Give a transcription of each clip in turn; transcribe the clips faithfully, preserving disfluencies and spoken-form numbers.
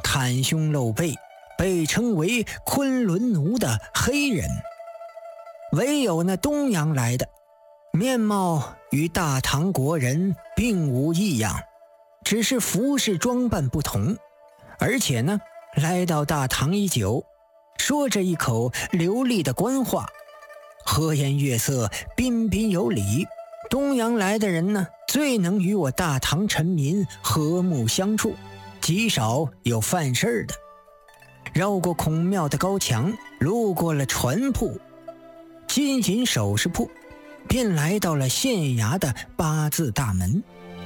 袒胸露背，被称为昆仑奴的黑人。唯有那东洋来的，面貌与大唐国人并无异样，只是服饰装扮不同。而且呢，来到大唐已久，说着一口流利的官话，和颜悦色，彬彬有礼。东洋来的人呢，最能与我大唐臣民和睦相处，极少有犯事的。绕过孔庙的高墙，路过了船铺、金银首饰铺，便来到了县衙的八字大门。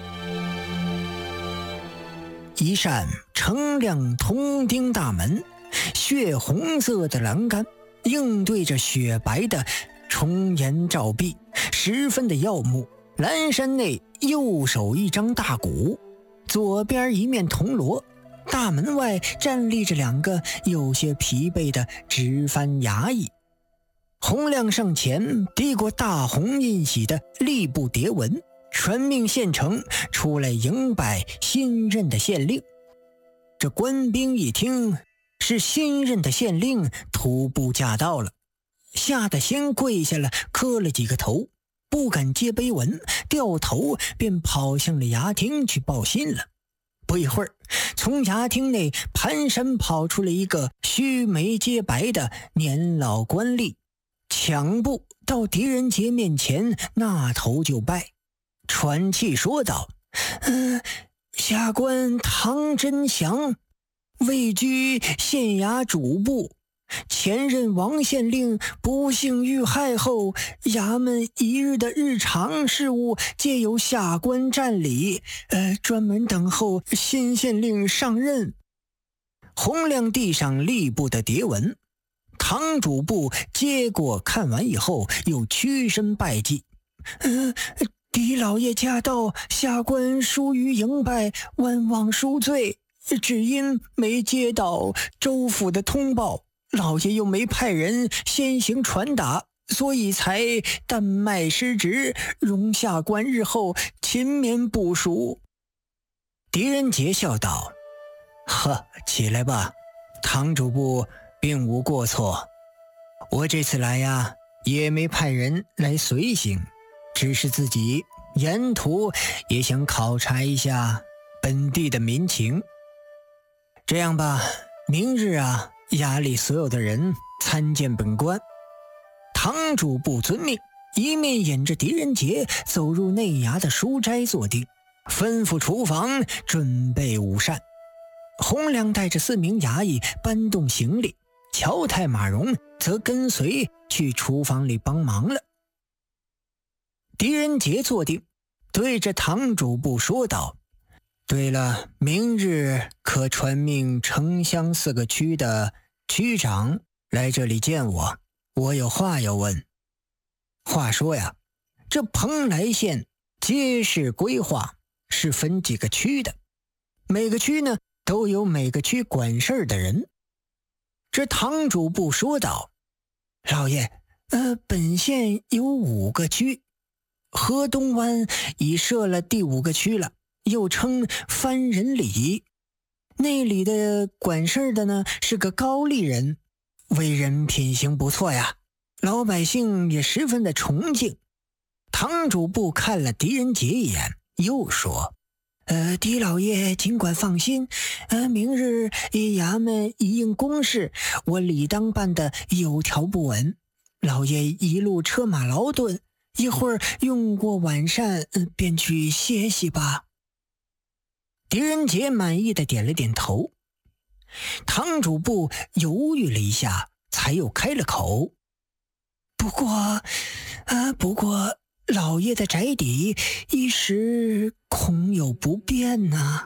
一扇澄亮铜钉大门，血红色的栏杆映对着雪白的重檐照壁，十分的耀目。栏山内右手一张大鼓，左边一面铜锣，大门外站立着两个有些疲惫的值班衙役。洪亮上前递过大红印玺的吏部牒文，传命县城出来迎拜新任的县令。这官兵一听是新任的县令徒步驾到了，吓得先跪下了，磕了几个头，不敢接碑文，掉头便跑向了衙厅去报信了。不一会儿，从衙厅内蹒跚跑出了一个须眉皆白的年老官吏，抢步到狄仁杰面前，那头就拜，喘气说道：嗯、呃，下官唐真祥，位居县衙主簿。前任王县令不幸遇害后，衙门一日的日常事务皆由下官占理，呃，专门等候新县令上任。洪亮递上吏部的牒文，唐主簿接过看完以后，又屈身拜祭。呃，狄老爷驾到，下官疏于迎拜，万望恕罪。只因没接到州府的通报，老爷又没派人先行传达，所以才担麦失职，容下官日后勤勉部署。狄仁杰笑道：呵，起来吧，唐主簿并无过错。我这次来呀，也没派人来随行，只是自己沿途也想考察一下本地的民情。这样吧，明日啊，衙里所有的人参见本官。唐主簿遵命，一面引着狄仁杰走入内衙的书斋坐定，吩咐厨房准备午膳。洪亮带着四名衙役搬动行李，乔太马荣则跟随去厨房里帮忙了。狄仁杰坐定，对着唐主簿说道：对了，明日可传命城乡四个区的区长来这里见我，我有话要问。话说呀，这蓬莱县街市规划是分几个区的，每个区呢都有每个区管事的人。这唐主簿说道：老爷，呃，本县有五个区，河东湾已设了第五个区了，又称番人里。那里的管事的呢是个高丽人，为人品行不错呀，老百姓也十分的崇敬。唐主簿看了狄仁杰一眼，又说：呃，狄老爷尽管放心，呃，明日衙门一应公事，我理当办得有条不紊。老爷一路车马劳顿，一会儿用过晚膳，呃，便去歇息吧。狄仁杰满意的点了点头。唐主簿犹豫了一下，才又开了口：不过啊，不过老爷的宅邸一时恐有不便呐、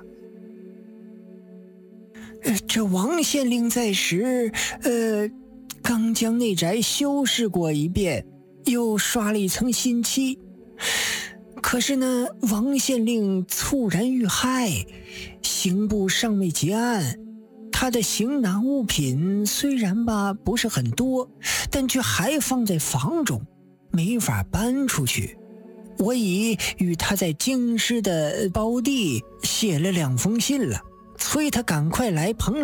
呃。这王县令在时，呃，刚将内宅修饰过一遍，又刷了一层新漆。可是呢，王县令猝然遇害，刑部尚未结案，他的行囊物品虽然吧不是很多，但却还放在房中，没法搬出去。我已与他在京师的胞弟写了两封信了，催他赶快来蓬